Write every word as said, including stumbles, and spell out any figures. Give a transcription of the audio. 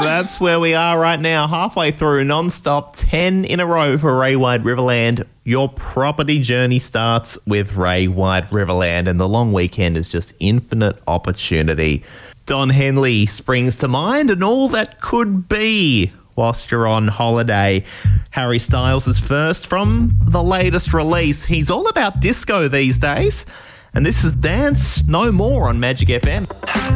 That's where we are right now, halfway through non-stop, ten in a row for Ray White Riverland. Your property journey starts with Ray White Riverland, and the long weekend is just infinite opportunity. Don Henley springs to mind, and all that could be whilst you're on holiday. Harry Styles is first from the latest release. He's all about disco these days, and this is Dance No More on Magic F M.